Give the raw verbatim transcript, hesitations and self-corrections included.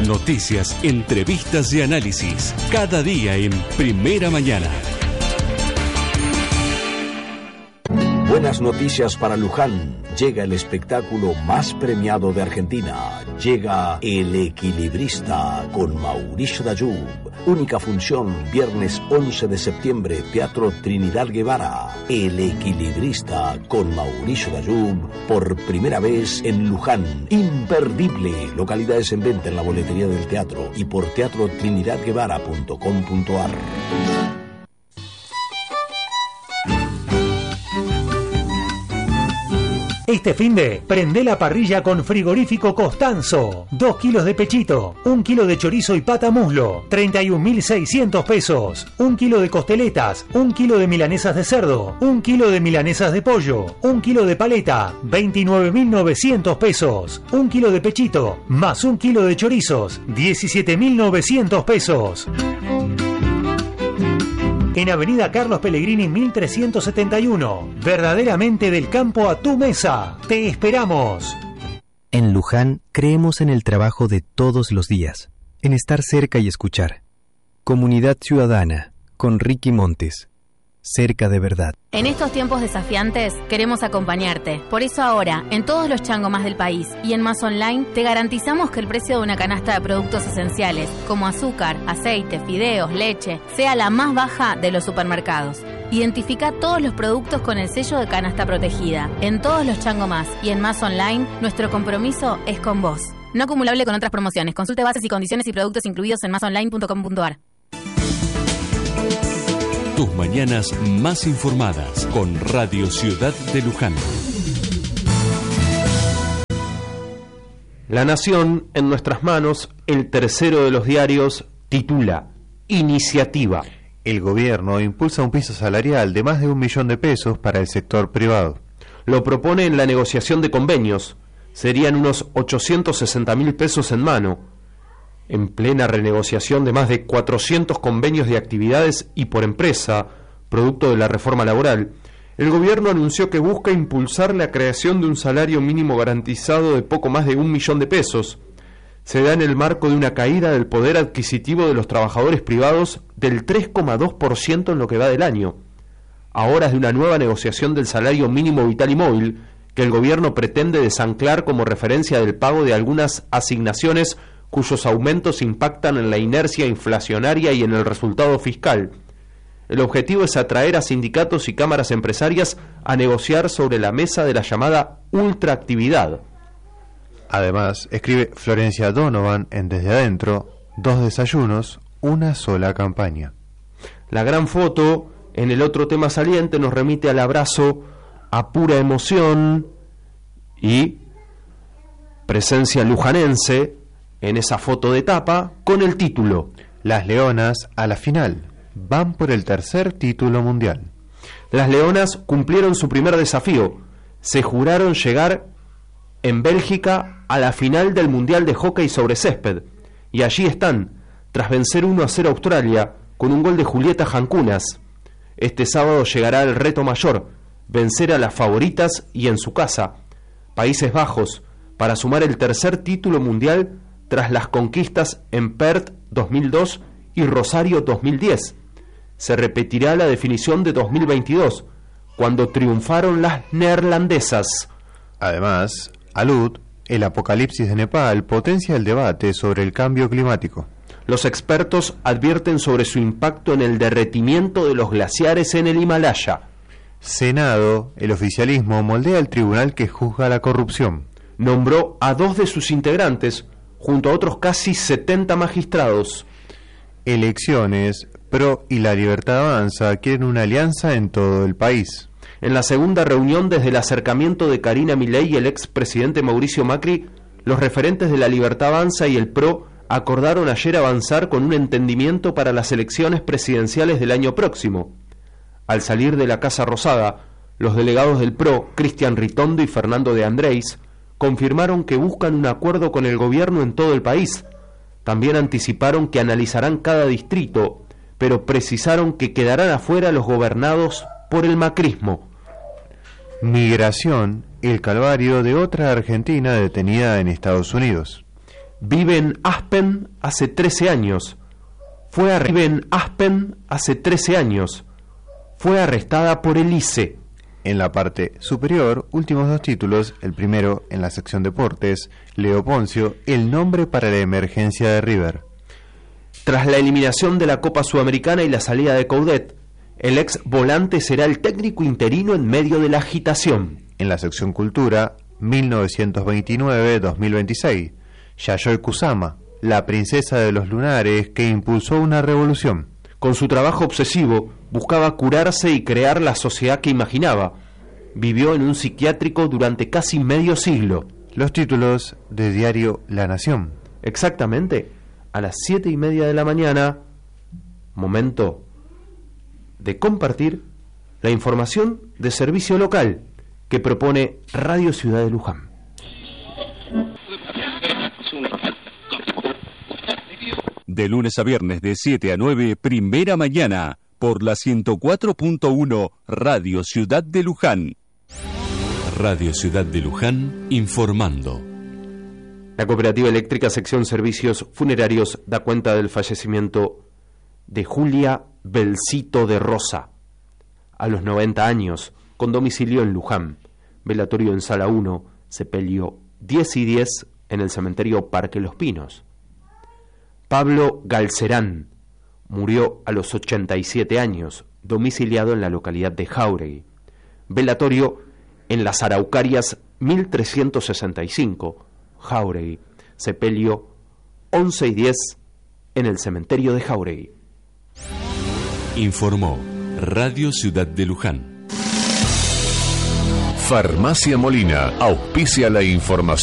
Noticias, entrevistas y análisis. Cada día en Primera Mañana. Buenas noticias para Luján. Llega el espectáculo más premiado de Argentina. Llega El Equilibrista con Mauricio Dayub. Única función, viernes once de septiembre, Teatro Trinidad Guevara. El Equilibrista con Mauricio Dayub, por primera vez en Luján. Imperdible. Localidades en venta en la boletería del teatro y por teatro trinidad guevara punto com punto ar. Este finde, prende la parrilla con Frigorífico Costanzo. Dos kilos de pechito, un kilo de chorizo y pata muslo, treinta y un mil seiscientos pesos. Un kilo de costeletas, un kilo de milanesas de cerdo, un kilo de milanesas de pollo, un kilo de paleta, veintinueve mil novecientos pesos. Un kilo de pechito, más un kilo de chorizos, diecisiete mil novecientos pesos. En Avenida Carlos Pellegrini mil trescientos setenta y uno. Verdaderamente del campo a tu mesa. Te esperamos. En Luján creemos en el trabajo de todos los días, en estar cerca y escuchar. Comunidad Ciudadana, con Ricky Montes. Cerca de verdad. En estos tiempos desafiantes queremos acompañarte. Por eso ahora, en todos los changomás del país y en Más Online, te garantizamos que el precio de una canasta de productos esenciales, como azúcar, aceite, fideos, leche, sea la más baja de los supermercados. Identifica todos los productos con el sello de canasta protegida. En todos los changomás y en Más Online, nuestro compromiso es con vos. No acumulable con otras promociones. Consulte bases y condiciones y productos incluidos en más online punto com punto ar. Tus mañanas más informadas con Radio Ciudad de Luján. La Nación en nuestras manos, el tercero de los diarios, titula Iniciativa. El gobierno impulsa un piso salarial de más de un millón de pesos para el sector privado. Lo propone en la negociación de convenios. Serían unos ochocientos sesenta mil pesos en mano. En plena renegociación de más de cuatrocientos convenios de actividades y por empresa, producto de la reforma laboral, el gobierno anunció que busca impulsar la creación de un salario mínimo garantizado de poco más de un millón de pesos. Se da en el marco de una caída del poder adquisitivo de los trabajadores privados del tres coma dos por ciento en lo que va del año. A horas de una nueva negociación del salario mínimo vital y móvil, que el gobierno pretende desanclar como referencia del pago de algunas asignaciones cuyos aumentos impactan en la inercia inflacionaria y en el resultado fiscal. El objetivo es atraer a sindicatos y cámaras empresarias a negociar sobre la mesa de la llamada ultraactividad. Además, escribe Florencia Donovan en Desde Adentro, dos desayunos, una sola campaña. La gran foto, en el otro tema saliente, nos remite al abrazo a pura emoción y presencia lujanense en esa foto de tapa con el título Las Leonas a la final, van por el tercer título mundial. Las Leonas cumplieron su primer desafío, se juraron llegar en Bélgica a la final del Mundial de Hockey sobre Césped, y allí están, tras vencer uno a cero a Australia, con un gol de Julieta Jancunas. Este sábado llegará el reto mayor, vencer a las favoritas y en su casa, Países Bajos, para sumar el tercer título mundial tras las conquistas en Perth dos mil dos y Rosario dos mil diez. Se repetirá la definición de dos mil veintidós, cuando triunfaron las neerlandesas. Además, Alud, el apocalipsis de Nepal, potencia el debate sobre el cambio climático. Los expertos advierten sobre su impacto en el derretimiento de los glaciares en el Himalaya. Senado, el oficialismo moldea el tribunal que juzga la corrupción. Nombró a dos de sus integrantes, junto a otros casi setenta magistrados. Elecciones, PRO y La Libertad Avanza quieren una alianza en todo el país. En la segunda reunión desde el acercamiento de Karina Milei y el expresidente Mauricio Macri, los referentes de La Libertad Avanza y el PRO acordaron ayer avanzar con un entendimiento para las elecciones presidenciales del año próximo. Al salir de la Casa Rosada, los delegados del PRO, Cristian Ritondo y Fernando de Andrés, confirmaron que buscan un acuerdo con el gobierno en todo el país. También anticiparon que analizarán cada distrito, pero precisaron que quedarán afuera los gobernados por el macrismo. Migración, el calvario de otra argentina detenida en Estados Unidos. Vive en Aspen hace trece años. Fue arre- Vive en Aspen hace trece años. Fue arrestada por el I C E. En la parte superior, últimos dos títulos. El primero, en la sección deportes, Leo Poncio, el nombre para la emergencia de River. Tras la eliminación de la Copa Sudamericana y la salida de Coudet, el ex volante será el técnico interino en medio de la agitación. En la sección cultura, mil novecientos veintinueve a dos mil veintiséis, Yayoi Kusama, la princesa de los lunares que impulsó una revolución. Con su trabajo obsesivo, buscaba curarse y crear la sociedad que imaginaba. Vivió en un psiquiátrico durante casi medio siglo. Los títulos de diario La Nación. Exactamente, a las siete y media de la mañana, momento de compartir la información de servicio local que propone Radio Ciudad de Luján. De lunes a viernes de siete a nueve, primera mañana, por la ciento cuatro punto uno Radio Ciudad de Luján. Radio Ciudad de Luján, informando. La Cooperativa Eléctrica Sección Servicios Funerarios da cuenta del fallecimiento de Julia Belcito de Rosa, a los noventa años, con domicilio en Luján. Velatorio en Sala uno, sepelio diez y diez en el cementerio Parque Los Pinos. Pablo Galcerán murió a los ochenta y siete años, domiciliado en la localidad de Jáuregui. Velatorio en las Araucarias mil trescientos sesenta y cinco, Jáuregui. Sepelio once y diez en el cementerio de Jáuregui. Informó Radio Ciudad de Luján. Farmacia Molina auspicia la información.